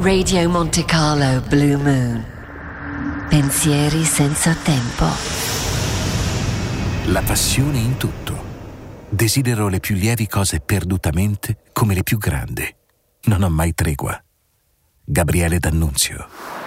Radio Monte Carlo Blue Moon. Pensieri senza tempo. La passione in tutto. Desidero le più lievi cose perdutamente come le più grandi. Non ho mai tregua. Gabriele D'Annunzio.